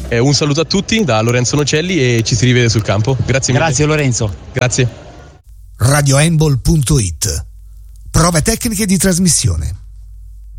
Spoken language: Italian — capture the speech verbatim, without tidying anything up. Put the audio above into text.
Eh, un saluto a tutti da Lorenzo Nocelli e ci si rivede sul campo. Grazie mille. Grazie Lorenzo. Grazie. radio handball punto it. Prove tecniche di trasmissione.